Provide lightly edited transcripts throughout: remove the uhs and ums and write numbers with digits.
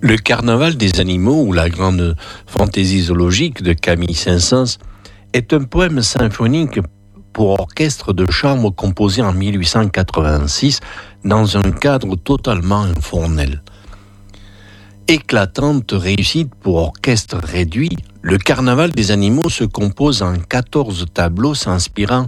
Le Carnaval des animaux ou la grande fantaisie zoologique de Camille Saint-Saëns est un poème symphonique pour orchestre de chambre composé en 1886 dans un cadre totalement informel. Éclatante réussite pour orchestre réduit, le Carnaval des animaux se compose en 14 tableaux s'inspirant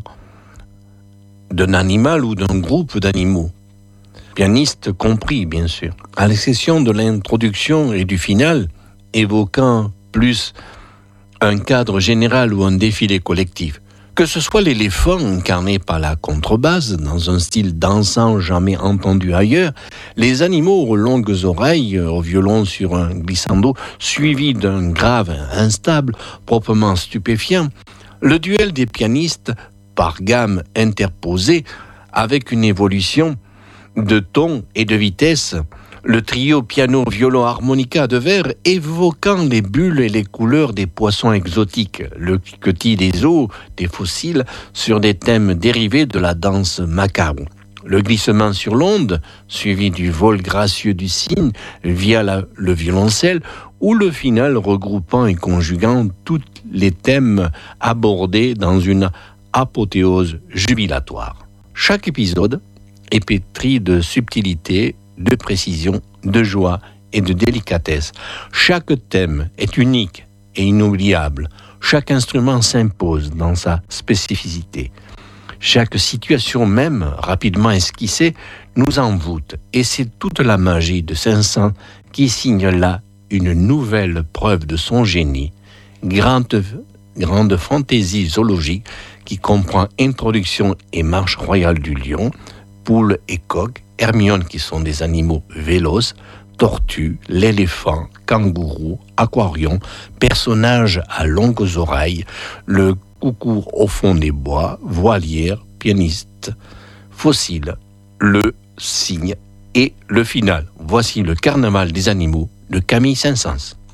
d'un animal ou d'un groupe d'animaux. Pianiste compris, bien sûr, à l'exception de l'introduction et du final, évoquant plus un cadre général ou un défilé collectif. Que ce soit l'éléphant incarné par la contrebasse, dans un style dansant jamais entendu ailleurs, les animaux aux longues oreilles, au violon sur un glissando, suivi d'un grave instable, proprement stupéfiant, le duel des pianistes, par gamme interposée, avec une évolution de ton et de vitesse, le trio piano-violon-harmonica de verre évoquant les bulles et les couleurs des poissons exotiques, le cliquetis des eaux, des fossiles, sur des thèmes dérivés de la danse macabre. Le glissement sur l'onde, suivi du vol gracieux du cygne via le violoncelle, ou le final regroupant et conjuguant tous les thèmes abordés dans une apothéose jubilatoire. Chaque épisode est pétri de subtilité, de précision, de joie et de délicatesse. Chaque thème est unique et inoubliable. Chaque instrument s'impose dans sa spécificité. Chaque situation même, rapidement esquissée, nous envoûte. Et c'est toute la magie de Saint-Saëns qui signe là une nouvelle preuve de son génie. Grande fantaisie zoologique qui comprend introduction et marche royale du lion, poule et coq, Hermione qui sont des animaux véloces, tortue, l'éléphant, kangourou, aquarion, personnage à longues oreilles, le coucou au fond des bois, voilière, pianiste, fossile, le cygne et le final. Voici le Carnaval des animaux de Camille Saint-Saëns.